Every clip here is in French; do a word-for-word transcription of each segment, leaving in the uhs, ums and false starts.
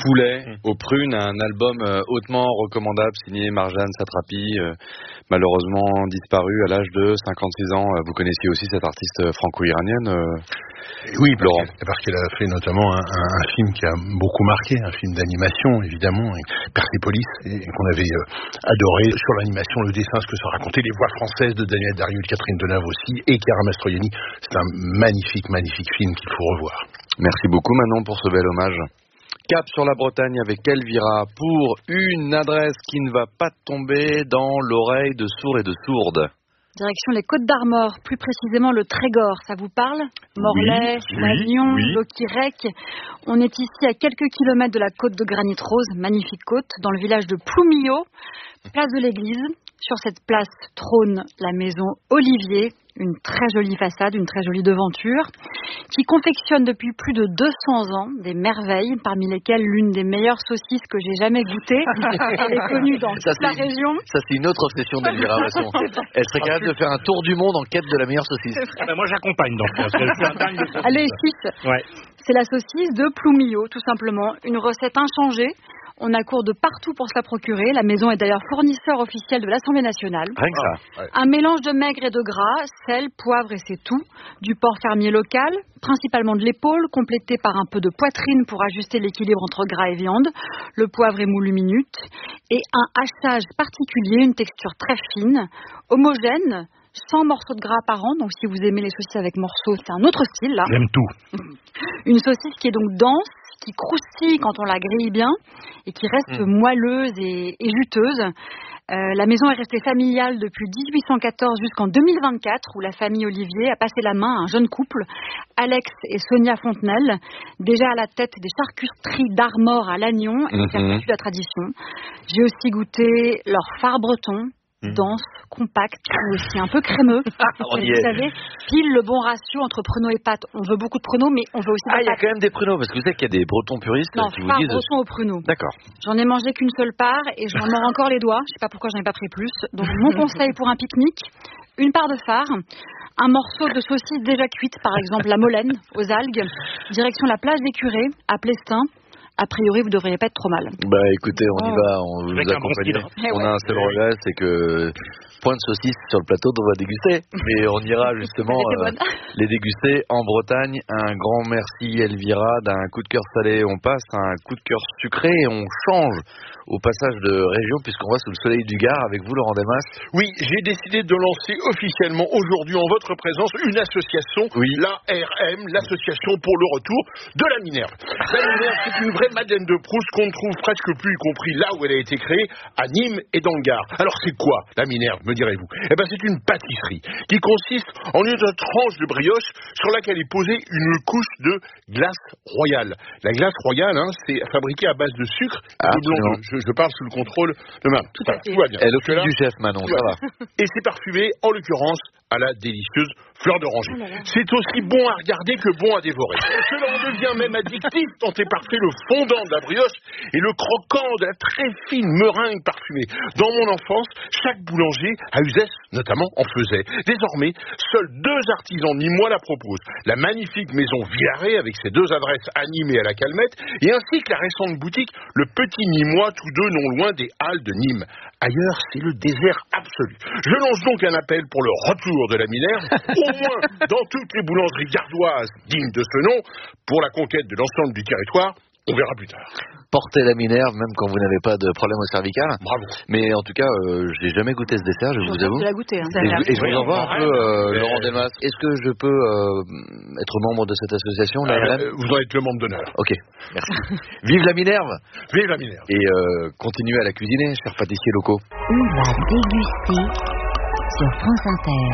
Poulet mmh. aux prunes, un album euh, hautement recommandable signé Marjane Satrapi, euh, malheureusement disparu à l'âge de cinquante-six ans. Vous connaissiez aussi cette artiste franco-iranienne euh, Oui, parce qu'elle, parce qu'elle a fait notamment un, un, un film qui a beaucoup marqué, un film d'animation évidemment, Persépolis, et qu'on avait euh, adoré sur l'animation, le dessin, ce que ça racontait, les voix françaises de Daniel Darieux, Catherine Deneuve aussi, et Chiara Mastroianni. C'est un magnifique, magnifique film qu'il faut revoir. Merci beaucoup Manon pour ce bel hommage. Cap sur la Bretagne avec Elvira pour une adresse qui ne va pas tomber dans l'oreille de sourds et de sourdes. Direction les Côtes d'Armor, plus précisément le Trégor, ça vous parle? Morlaix, oui, Lannion, oui. Loquirec. On est ici à quelques kilomètres de la côte de Granit Rose, magnifique côte, dans le village de Ploumillot, place de l'église. Sur cette place trône la maison Olivier, une très jolie façade, une très jolie devanture, qui confectionne depuis plus de deux cents ans des merveilles, parmi lesquelles l'une des meilleures saucisses que j'ai jamais goûtées. Elle est connue dans ça, toute la région. Ça, c'est une autre obsession d'Elvira Masson. Elle serait capable de faire un tour du monde en quête de la meilleure saucisse. Ah ben moi, j'accompagne dans ce cas. Allez, chiche. Ouais. C'est la saucisse de Ploumillot, tout simplement. Une recette inchangée. On a cours de partout pour se la procurer. La maison est d'ailleurs fournisseur officiel de l'Assemblée nationale. Rien que ça. Ouais. Un mélange de maigre et de gras, sel, poivre et c'est tout. Du porc fermier local, principalement de l'épaule, complété par un peu de poitrine pour ajuster l'équilibre entre gras et viande. Le poivre est moulu minute. Et un hachage particulier, une texture très fine, homogène, cent morceaux de gras par an. Donc si vous aimez les saucisses avec morceaux, c'est un autre style là. J'aime tout. Une saucisse qui est donc dense, qui croustille quand on la grille bien et qui reste mmh. moelleuse et, et juteuse. Euh, la maison est restée familiale depuis dix-huit cent quatorze jusqu'en deux mille vingt-quatre où la famille Olivier a passé la main à un jeune couple, Alex et Sonia Fontenelle, déjà à la tête des charcuteries d'Armor à Lannion et mmh. qui a perpétué la tradition. J'ai aussi goûté leur phare breton, dense, compact, aussi un peu crémeux. Vous savez, pile le bon ratio entre pruneaux et pâtes. On veut beaucoup de pruneaux, mais on veut aussi Ah, des il y a pâtes. quand même des pruneaux, parce que vous savez qu'il y a des bretons puristes non, qui vous phare disent... breton aux pruneaux. D'accord. J'en ai mangé qu'une seule part et je m'en mords encore les doigts. Je sais pas pourquoi j'en ai pas pris plus. Donc mon conseil pour un pique-nique, une part de phare, un morceau de saucisse déjà cuite, par exemple la Molène, aux algues, direction la plage des Curés, à Plestin. A priori, vous devriez pas être trop mal. Bah écoutez, on y oh. va, on vous accompagne. On a un seul regret, c'est que point de saucisse sur le plateau dont on va déguster. Mais on ira justement euh, les déguster en Bretagne. Un grand merci Elvira, d'un coup de cœur salé, on passe à un coup de cœur sucré et on change au passage de région puisqu'on va sous le soleil du Gard avec vous Laurent Delmas. Oui, j'ai décidé de lancer officiellement aujourd'hui en votre présence une association, oui. l'A R M, l'association pour le retour de la Minerve. La Minerve, c'est une vraie Madeleine de Proust qu'on ne trouve presque plus, y compris là où elle a été créée, à Nîmes et dans le Gard. Alors c'est quoi la Minerve, me direz-vous? Eh ben c'est une pâtisserie qui consiste en une tranche de brioche sur laquelle est posée une couche de glace royale. La glace royale, hein, c'est fabriqué à base de sucre et de blanc d'œuf. Je, je parle sous le contrôle de Manon. Tout, voilà, tout va bien. Elle occupe du chef Manon, ça va. Et c'est parfumé, en l'occurrence, à la délicieuse fleur d'oranger. Oh là là. C'est aussi bon à regarder que bon à dévorer. Cela en devient même addictif tant est parfait le fondant de la brioche et le croquant de la très fine meringue parfumée. Dans mon enfance, chaque boulanger, à Uzès notamment, en faisait. Désormais, seuls deux artisans nîmois la proposent. La magnifique maison Villaré, avec ses deux adresses à Nîmes et à la Calmette, et ainsi que la récente boutique Le Petit Nîmois, tous deux non loin des Halles de Nîmes. Ailleurs, c'est le désert absolu. Je lance donc un appel pour le retour de la Minerve, au moins dans toutes les boulangeries gardoises dignes de ce nom, pour la conquête de l'ensemble du territoire. On verra plus tard. Portez la Minerve, même quand vous n'avez pas de problème au cervical. Bravo. Mais en tout cas, euh, j'ai jamais goûté ce dessert, je, je vous avoue. Je la goûter. Hein. Et, et je vous envoie un peu, euh, Laurent Delmas. Est-ce que je peux euh, être membre de cette association, la R M ? euh, Vous en êtes le membre d'honneur. Ok, merci. Vive la Minerve. Vive la Minerve. Et euh, continuez à la cuisiner, chers pâtissiers locaux. On va déguster sur France Inter.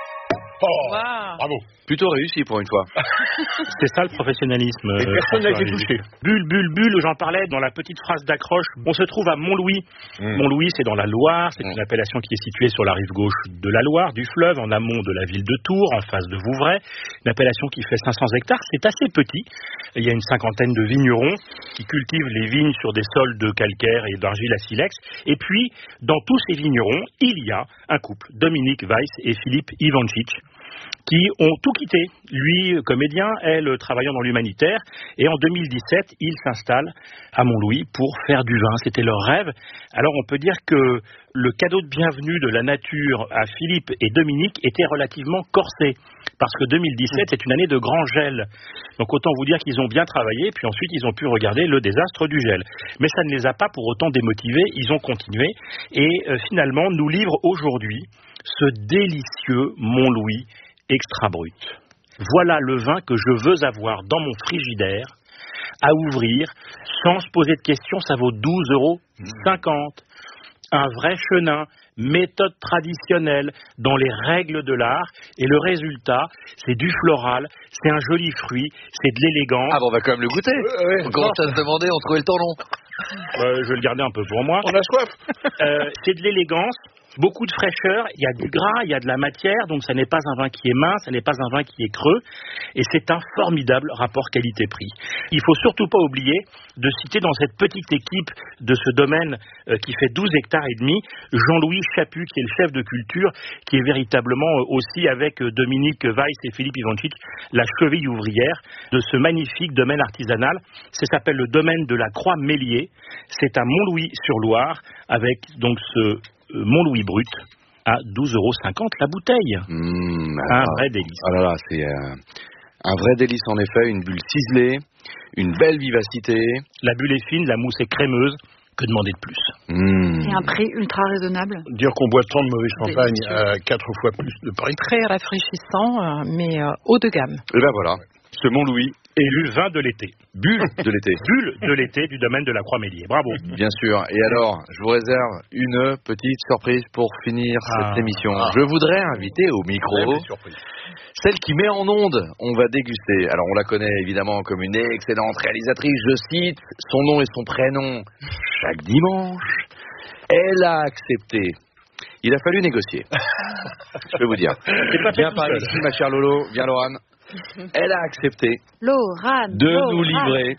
Oh, wow. Bravo. Plutôt réussi pour une fois. C'est ça le professionnalisme. Et personne n'a été touché. Bulle, bulle, bulle, j'en parlais dans la petite phrase d'accroche. On se trouve à Montlouis. Mmh. Montlouis, c'est dans la Loire. C'est mmh. une appellation qui est située sur la rive gauche de la Loire, du fleuve, en amont de la ville de Tours, en face de Vouvray. Une appellation qui fait cinq cents hectares. C'est assez petit. Il y a une cinquantaine de vignerons qui cultivent les vignes sur des sols de calcaire et d'argile à silex. Et puis, dans tous ces vignerons, il y a un couple, Dominique Weiss et Philippe Ivanchich. qui ont tout quitté. Lui, comédien, elle, travaillant dans l'humanitaire. Et en deux mille dix-sept, ils s'installent à Montlouis pour faire du vin. C'était leur rêve. Alors on peut dire que le cadeau de bienvenue de la nature à Philippe et Dominique était relativement corsé. Parce que deux mille dix-sept est une année de grand gel. Donc autant vous dire qu'ils ont bien travaillé, puis ensuite ils ont pu regarder le désastre du gel. Mais ça ne les a pas pour autant démotivés, ils ont continué. Et euh, finalement nous livre aujourd'hui ce délicieux Montlouis extra brut. Voilà le vin que je veux avoir dans mon frigidaire, à ouvrir, sans se poser de questions, ça vaut douze euros cinquante. Un vrai chenin, méthode traditionnelle, dans les règles de l'art, et le résultat, c'est du floral, c'est un joli fruit, c'est de l'élégance. Ah bon, on va quand même le goûter. Euh, ouais, on commence à se demander, on trouvait le temps long. Euh, je vais le garder un peu pour moi. On a soif. Euh, c'est de l'élégance, beaucoup de fraîcheur, il y a du gras, il y a de la matière, donc ça n'est pas un vin qui est mince, ça n'est pas un vin qui est creux, et c'est un formidable rapport qualité-prix. Il faut surtout pas oublier de citer dans cette petite équipe de ce domaine euh, qui fait douze hectares et demi, Jean-Louis Chaput, qui est le chef de culture, qui est véritablement euh, aussi avec euh, Dominique Weiss et Philippe Ivanchik, la cheville ouvrière de ce magnifique domaine artisanal. Ça s'appelle le domaine de la Croix-Mélier. C'est à Montlouis-sur-Loire, avec donc ce Montlouis brut à douze euros cinquante la bouteille. Mmh, un ah, vrai délice. Ah là là, c'est euh, un vrai délice en effet, une bulle ciselée, une belle vivacité. La bulle est fine, la mousse est crémeuse. Que demander de plus? Mmh. Et un prix ultra raisonnable. Dire qu'on boit tant de mauvais champagne à quatre fois plus de prix. Très rafraîchissant, mais euh, haut de gamme. Et ben voilà, ce Montlouis. Élu vin de l'été. Bulle de l'été. Bulle de l'été du domaine de la Croix-Mélier. Bravo. Bien sûr. Et alors, je vous réserve une petite surprise pour finir Ah. cette émission. Ah. Je voudrais inviter au micro Belle surprise. celle qui met en onde. On va déguster. Alors, on la connaît évidemment comme une excellente réalisatrice. Je cite son nom et son prénom chaque dimanche. Elle a accepté. Il a fallu négocier. Je peux vous dire. Viens par ici, ma chère Lolo. Viens, Laurane. Elle a accepté Laurane, de Laurane. nous livrer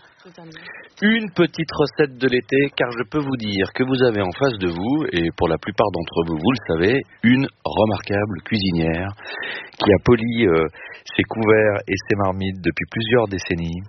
une petite recette de l'été, car je peux vous dire que vous avez en face de vous, et pour la plupart d'entre vous, vous le savez, une remarquable cuisinière qui a poli euh, ses couverts et ses marmites depuis plusieurs décennies,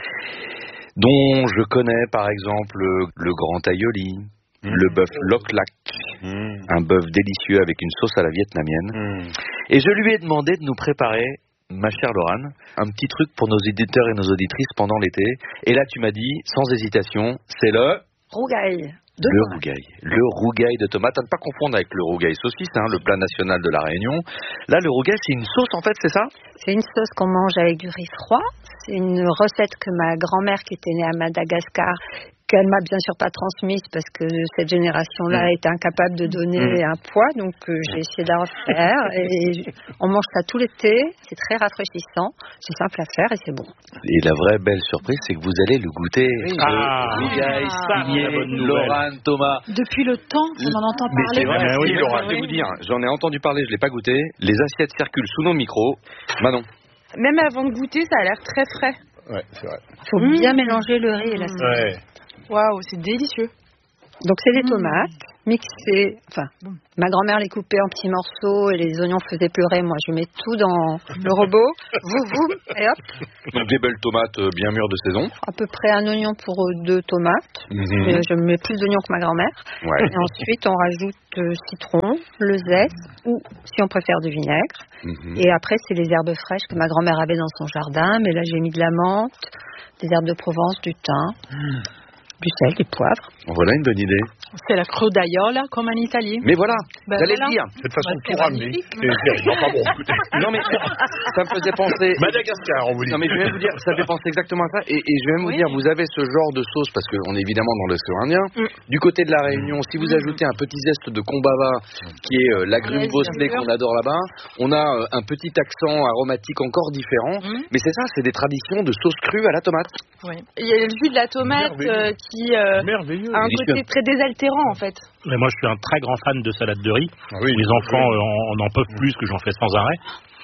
dont je connais par exemple le, le grand aioli, mmh. le bœuf Loc Lac, mmh. un bœuf délicieux avec une sauce à la vietnamienne, mmh. et je lui ai demandé de nous préparer, ma chère Laurane, un petit truc pour nos éditeurs et nos auditrices pendant l'été. Et là, tu m'as dit, sans hésitation, c'est le... Rougail. De le tomate. rougail. Le rougail de tomate. À ne pas confondre avec le rougail saucisse, hein, le plat national de la Réunion. Là, le rougail, c'est une sauce, en fait, c'est ça? C'est une sauce qu'on mange avec du riz froid. C'est une recette que ma grand-mère, qui était née à Madagascar, qu'elle m'a bien sûr pas transmise parce que cette génération-là mmh. était incapable de donner mmh. un poids, donc euh, j'ai essayé d'en refaire et on mange ça tout l'été, c'est très rafraîchissant, c'est simple à faire et c'est bon. Et la vraie belle surprise, c'est que vous allez le goûter. Oui. Ah, rougail signé Laurane Thomas. Depuis le temps qu'on en entend Mais parler. c'est vrai, ben oui, oui, Laurane, je vais vous dire, j'en ai entendu parler, je l'ai pas goûté. Les assiettes circulent sous nos micros. Manon. Même avant de goûter, ça a l'air très frais. Ouais, c'est vrai. Il faut mmh. bien mélanger le riz et la sauce. Ouais. Waouh, c'est délicieux. Donc c'est des tomates mixées, enfin, ma grand-mère les coupait en petits morceaux et les oignons faisaient pleurer. Moi, je mets tout dans le robot, vous, vous, et hop. Donc des belles tomates bien mûres de saison. À peu près un oignon pour deux tomates. Mm-hmm. Et je mets plus d'oignons que ma grand-mère. Ouais. Et ensuite, on rajoute le citron, le zeste, ou si on préfère du vinaigre. Mm-hmm. Et après, c'est les herbes fraîches que ma grand-mère avait dans son jardin. Mais là, j'ai mis de la menthe, des herbes de Provence, du thym. Mm. Du sel, du poivre. Voilà une bonne idée. C'est la crodaiola comme en Italie. Mais voilà, ben j'allais voilà. le dire. Cette façon bah, de tout ramener. C'est non, pas bon, écoutez. Non mais ça me faisait penser. Madagascar, on vous dit. Non mais je vais vous dire, ça fait penser exactement à ça. Et, et je vais même oui. vous dire, vous avez ce genre de sauce parce qu'on est évidemment dans l'océan Indien. Mm. Du côté de la Réunion, si vous mm. ajoutez un petit zeste de combava, qui est euh, l'agrume bosselé qu'on adore là-bas, on a euh, un petit accent aromatique encore différent. Mm. Mais c'est ça, c'est des traditions de sauce crue à la tomate. Oui. Il y a le jus de la tomate euh, qui euh, a un côté très désaltérant en fait. Mais moi, je suis un très grand fan de salade de riz. Ah oui, les enfants euh, en, en peuvent plus que j'en fais sans arrêt.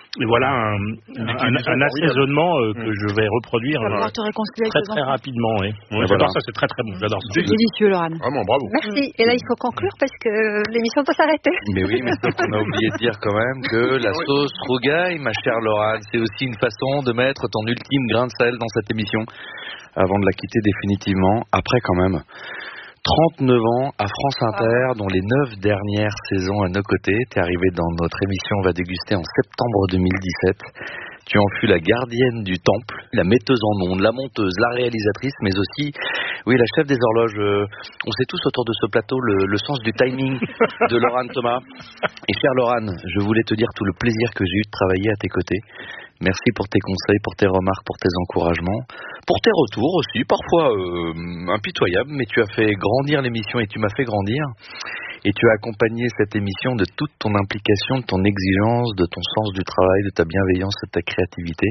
Et voilà un, un, un assaisonnement euh, mmh. que je vais reproduire euh, très très rapidement. Oui. Ouais, j'adore voilà. ça, c'est très très bon. J'adore ça. C'est délicieux, Laurent. Vraiment, bravo. Merci. Et là, il faut conclure parce que l'émission doit s'arrêter. Mais oui, mais sauf qu'on a oublié de dire quand même que la sauce rougaille, ma chère Laurent, c'est aussi une façon de mettre ton ultime grain de sel dans cette émission avant de la quitter définitivement. Après, quand même. trente-neuf ans à France Inter, dont les neuf dernières saisons à nos côtés. T'es arrivé dans notre émission On va déguster en septembre deux mille dix-sept. Tu en fus la gardienne du temple, la metteuse en ondes, la monteuse, la réalisatrice, mais aussi, oui, la chef des horloges. Euh, on sait tous autour de ce plateau le, le sens du timing de Laurent Thomas. Et chère Laurent, je voulais te dire tout le plaisir que j'ai eu de travailler à tes côtés. Merci pour tes conseils, pour tes remarques, pour tes encouragements, pour tes retours aussi, parfois euh, impitoyables, mais tu as fait grandir l'émission et tu m'as fait grandir. Et tu as accompagné cette émission de toute ton implication, de ton exigence, de ton sens du travail, de ta bienveillance et de ta créativité.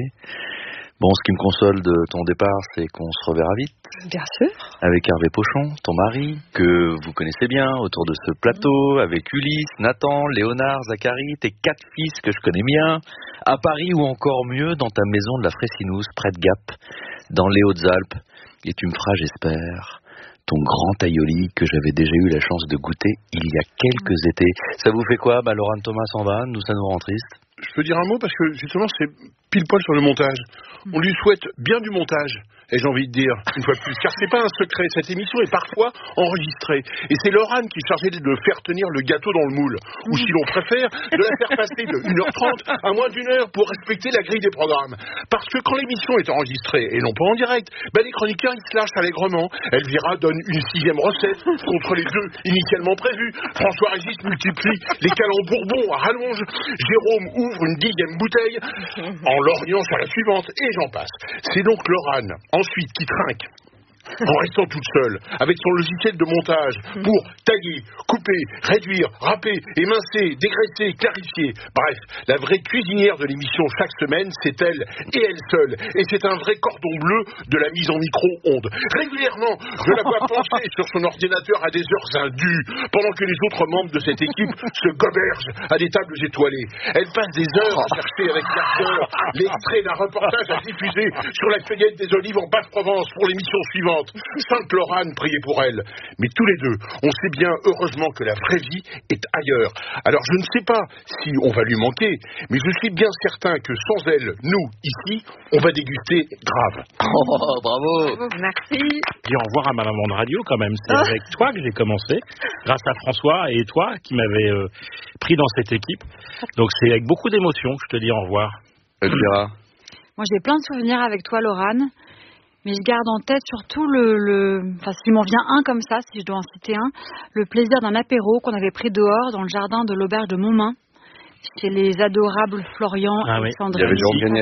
Bon, ce qui me console de ton départ, c'est qu'on se reverra vite. Bien sûr. Avec Hervé Pochon, ton mari, que vous connaissez bien, autour de ce plateau, avec Ulysse, Nathan, Léonard, Zachary, tes quatre fils que je connais bien, à Paris ou encore mieux, dans ta maison de la Fressinouse, près de Gap, dans les Hautes-Alpes. Et tu me feras, j'espère, ton grand aioli que j'avais déjà eu la chance de goûter il y a quelques étés. Ça vous fait quoi? Bah, Laurent Thomas s'en va, nous ça nous rend triste. Je peux dire un mot parce que justement c'est pile poil sur le montage. On lui souhaite bien du montage. Et j'ai envie de dire, une fois de plus, car c'est pas un secret, cette émission est parfois enregistrée. Et c'est Laurent qui est chargé de faire tenir le gâteau dans le moule. Ou si l'on préfère, de la faire passer de une heure trente à moins d'une heure pour respecter la grille des programmes. Parce que quand l'émission est enregistrée, et non pas en direct, bah les chroniqueurs ils se lâchent allègrement. Elvira donne une sixième recette contre les deux initialement prévues. François Régis multiplie les calends bourbons à rallonge. Jérôme ouvre une dixième bouteille en lorgnant sur la suivante. Et j'en passe. C'est donc Laurent ensuite qui trinque en restant toute seule avec son logiciel de montage pour tailler, couper, réduire, râper, émincer, dégraisser, clarifier. Bref, la vraie cuisinière de l'émission chaque semaine, c'est elle et elle seule. Et c'est un vrai cordon bleu de la mise en micro-ondes. Régulièrement, je la vois pencher sur son ordinateur à des heures indues pendant que les autres membres de cette équipe se gobergent à des tables étoilées. Elle passe des heures à chercher avec ardeur l'extrait d'un reportage à diffuser sur la cueillette des olives en Basse-Provence pour l'émission suivante. Sainte Laurent, priez pour elle. Mais tous les deux, on sait bien, heureusement, que la vraie vie est ailleurs. Alors je ne sais pas si on va lui manquer, mais je suis bien certain que sans elle, nous, ici, on va déguster grave. Oh, bravo. Merci. Dis au revoir à ma maman de radio quand même. C'est avec toi que j'ai commencé, grâce à François et toi qui m'avez euh, pris dans cette équipe. Donc c'est avec beaucoup d'émotion que je te dis au revoir. Elvira. Moi j'ai plein de souvenirs avec toi, Laurent. Mais je garde en tête surtout le, le, enfin s'il m'en vient un comme ça, si je dois en citer un, le plaisir d'un apéro qu'on avait pris dehors dans le jardin de l'auberge de Montmain, chez les adorables Florian ah et oui. Sandrine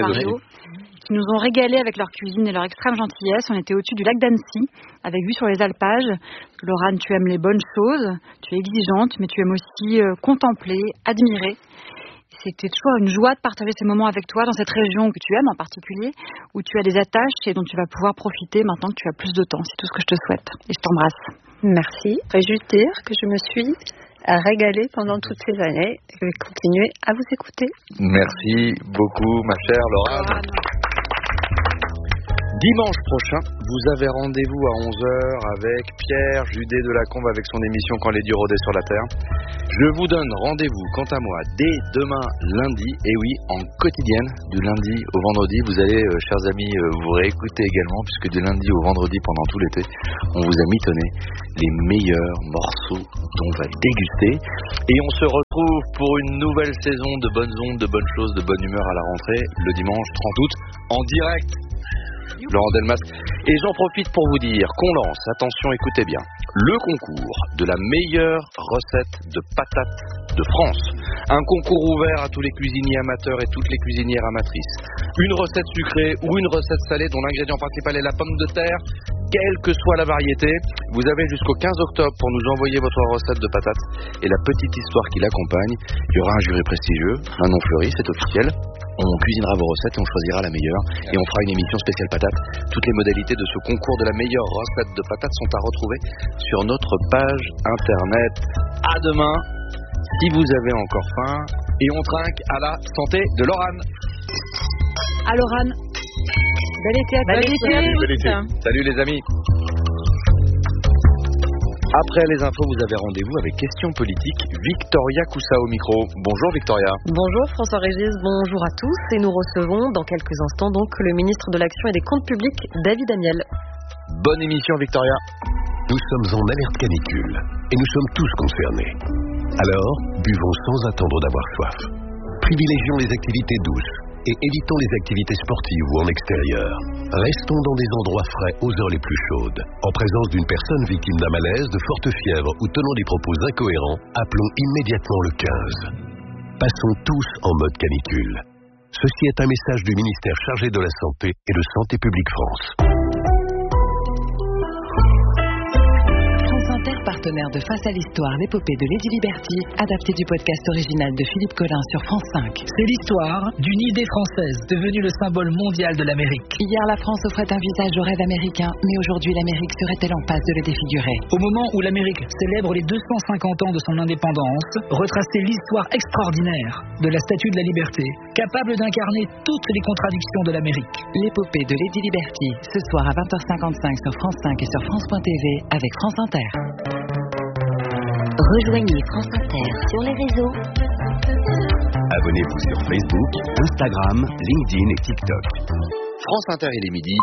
qui nous ont régalés avec leur cuisine et leur extrême gentillesse. On était au-dessus du lac d'Annecy, avec vue sur les alpages. Laurent, tu aimes les bonnes choses, tu es exigeante, mais tu aimes aussi euh, contempler, admirer. C'était toujours une joie de partager ces moments avec toi dans cette région que tu aimes en particulier, où tu as des attaches et dont tu vas pouvoir profiter maintenant que tu as plus de temps. C'est tout ce que je te souhaite. Et je t'embrasse. Merci. Je vais juste dire que je me suis régalée pendant toutes ces années et je vais continuer à vous écouter. Merci beaucoup, ma chère Laurent. Dimanche prochain, vous avez rendez-vous à onze heures avec Pierre Judet de Lacombe avec son émission Quand les dieux rôdaient sur la terre. Je vous donne rendez-vous, quant à moi, dès demain lundi, et oui, en quotidienne, du lundi au vendredi. Vous allez, euh, chers amis, euh, vous réécouter également, puisque du lundi au vendredi pendant tout l'été, on vous a mitonné les meilleurs morceaux dont on va déguster. Et on se retrouve pour une nouvelle saison de bonnes ondes, de bonnes choses, de bonne humeur à la rentrée, le dimanche trente août, en direct. Laurent Delmas. Et j'en profite pour vous dire qu'on lance, attention, écoutez bien, le concours de la meilleure recette de patates de France. Un concours ouvert à tous les cuisiniers amateurs et toutes les cuisinières amatrices. Une recette sucrée ou une recette salée dont l'ingrédient principal est la pomme de terre, quelle que soit la variété. Vous avez jusqu'au quinze octobre pour nous envoyer votre recette de patates et la petite histoire qui l'accompagne. Il y aura un jury prestigieux, un nom fleuri, c'est officiel. On cuisinera vos recettes et on choisira la meilleure. Et on fera une émission spéciale patates. Toutes les modalités de ce concours de la meilleure recette de patates sont à retrouver sur notre page internet. À demain. si vous avez encore faim. Et on trinque à la santé de Laurane. À Laurane. Bel été à tous. Salut les amis. Après les infos, vous avez rendez-vous avec Questions politiques. Victoria Coussa au micro. Bonjour Victoria. Bonjour François-Régis, bonjour à tous. Et nous recevons dans quelques instants donc le ministre de l'Action et des Comptes Publics, David Amiel. Bonne émission Victoria. Nous sommes en alerte canicule et nous sommes tous concernés. Alors, buvons sans attendre d'avoir soif. Privilégions les activités douces et évitons les activités sportives ou en extérieur. Restons dans des endroits frais aux heures les plus chaudes. En présence d'une personne victime d'un malaise, de forte fièvre ou tenant des propos incohérents, appelons immédiatement le quinze. Passons tous en mode canicule. Ceci est un message du ministère chargé de la Santé et de Santé publique France. Partenaire de Face à l'Histoire, l'épopée de Lady Liberty, adapté du podcast original de Philippe Collin sur France cinq. C'est l'histoire d'une idée française, devenue le symbole mondial de l'Amérique. Hier, la France offrait un visage au rêve américain, mais aujourd'hui, l'Amérique serait-elle en passe de le défigurer? Au moment où l'Amérique célèbre les deux cent cinquante ans de son indépendance, retracer l'histoire extraordinaire de la Statue de la Liberté, capable d'incarner toutes les contradictions de l'Amérique. L'épopée de Lady Liberty, ce soir à vingt heures cinquante-cinq sur France cinq et sur France point T V avec France Inter. Rejoignez France Inter sur les réseaux. Abonnez-vous sur Facebook, Instagram, LinkedIn et TikTok. France Inter, il est midi.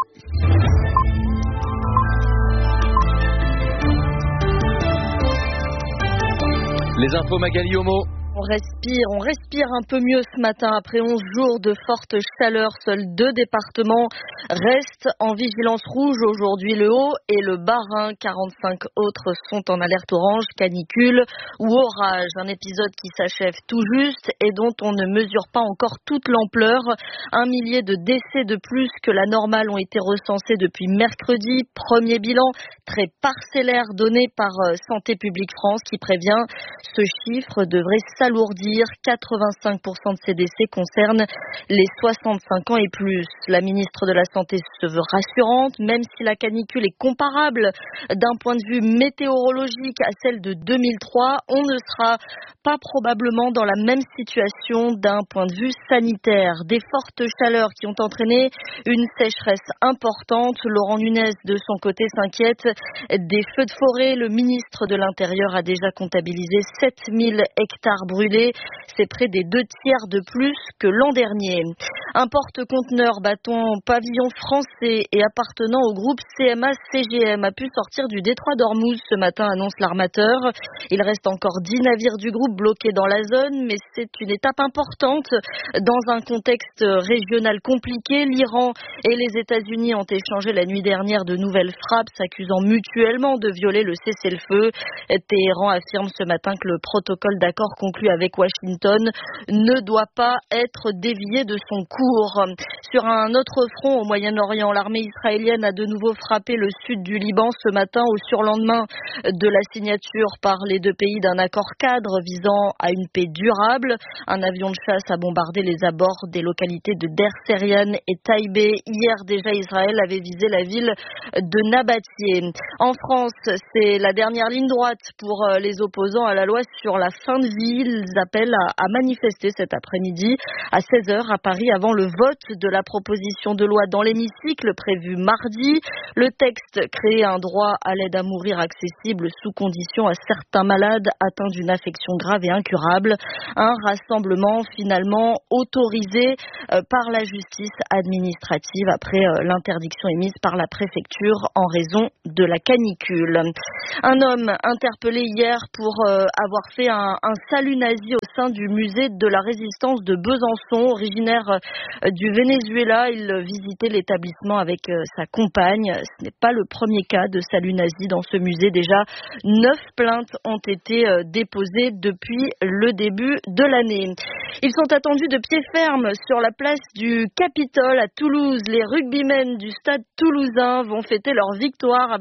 Les infos Magali Homo. On respire, on respire un peu mieux ce matin après onze jours de forte chaleur. Seuls deux départements restent en vigilance rouge aujourd'hui, le Haut et le Bas-Rhin. quarante-cinq autres sont en alerte orange, canicule ou orage. Un épisode qui s'achève tout juste et dont on ne mesure pas encore toute l'ampleur. Un millier de décès de plus que la normale ont été recensés depuis mercredi. Premier bilan très parcellaire donné par Santé publique France qui prévient ce chiffre devrait s'alourdir. quatre-vingt-cinq pour cent de ces décès concernent les soixante-cinq ans et plus. La ministre de la Santé se veut rassurante, même si la canicule est comparable d'un point de vue météorologique à celle de deux mille trois, on ne sera pas probablement dans la même situation d'un point de vue sanitaire. Des fortes chaleurs qui ont entraîné une sécheresse importante. Laurent Nunez, de son côté, s'inquiète des feux de forêt. Le ministre de l'Intérieur a déjà comptabilisé sept mille hectares brûlés. C'est près des deux tiers de plus que l'an dernier. Un porte-conteneur battant pavillon français et appartenant au groupe C M A C G M a pu sortir du détroit d'Ormuz ce matin, annonce l'armateur. Il reste encore dix navires du groupe bloqués dans la zone, mais c'est une étape importante dans un contexte régional compliqué. L'Iran et les États-Unis ont échangé la nuit dernière de nouvelles frappes, s'accusant mutuellement de violer le cessez-le-feu. Téhéran affirme ce matin que le protocole d'accord conclu avec Washington ne doit pas être dévié de son cours. Sur un autre front au Moyen-Orient, l'armée israélienne a de nouveau frappé le sud du Liban ce matin au surlendemain de la signature par les deux pays d'un accord cadre visant à une paix durable. Un avion de chasse a bombardé les abords des localités de Der Serian et Taïbé. Hier déjà, Israël avait visé la ville de Nabatieh. En France, c'est la dernière ligne droite pour les opposants à la loi sur la fin de vie. Ils appellent à, à manifester cet après-midi à seize heures à Paris avant le vote de la proposition de loi dans l'hémicycle prévu mardi. Le texte crée un droit à l'aide à mourir accessible sous condition à certains malades atteints d'une affection grave et incurable. Un rassemblement finalement autorisé euh, par la justice administrative après euh, l'interdiction émise par la préfecture en raison de la canicule. Un homme interpellé hier pour euh, avoir fait un, un salut nazi au sein du musée de la résistance de Besançon. Originaire euh, du Venezuela, il visitait l'établissement avec euh, sa compagne. Ce n'est pas le premier cas de salut nazi dans ce musée. Déjà, neuf plaintes ont été euh, déposées depuis le début de l'année. Ils sont attendus de pied ferme sur la place du Capitole à Toulouse. Les rugbymen du stade toulousain vont fêter leur victoire avec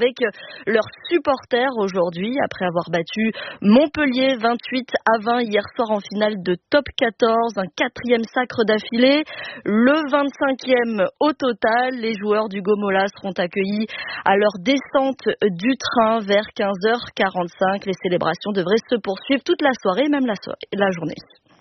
avec leurs supporters aujourd'hui après avoir battu Montpellier vingt-huit à vingt hier soir en finale de top quatorze, un quatrième sacre d'affilée, le vingt-cinquième au total. Les joueurs du Gomola seront accueillis à leur descente du train vers quinze heures quarante-cinq. Les célébrations devraient se poursuivre toute la soirée, même la, so- la journée.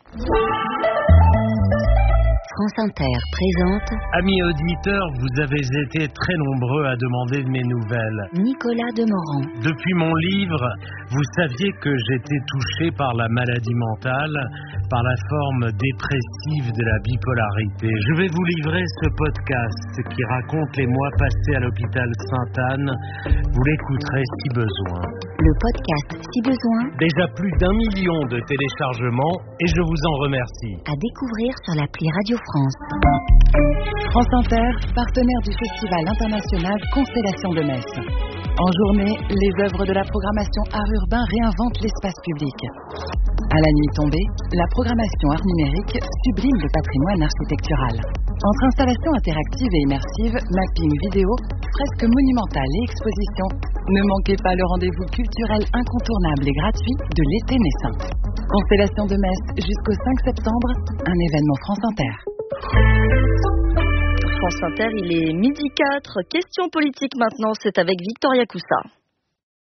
France Inter présente. Amis auditeurs, vous avez été très nombreux à demander de mes nouvelles. Nicolas Demorand. Depuis mon livre, vous saviez que j'étais touché par la maladie mentale, par la forme dépressive de la bipolarité. Je vais vous livrer ce podcast qui raconte les mois passés à l'hôpital Sainte-Anne. Vous l'écouterez si besoin. Le podcast Si besoin. Déjà plus d'un million de téléchargements et je vous en remercie. À découvrir sur l'appli Radio France. France Inter, partenaire du Festival international Constellation de Metz. En journée, les œuvres de la programmation art urbain réinventent l'espace public. À la nuit tombée, la programmation art numérique sublime le patrimoine architectural. Entre installations interactives et immersives, mapping vidéo, fresques monumentales et expositions, ne manquez pas le rendez-vous culturel incontournable et gratuit de l'été messin. Constellation de Metz jusqu'au cinq septembre, un événement France Inter. France Inter, il est midi quatre. Question politique maintenant, c'est avec Victoria Coussa.